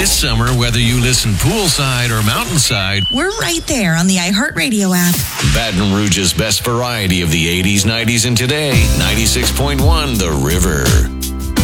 This summer, whether you listen poolside or mountainside, we're right there on the iHeartRadio app. Baton Rouge's best variety of the 80s, 90s, and today, 96.1 The River.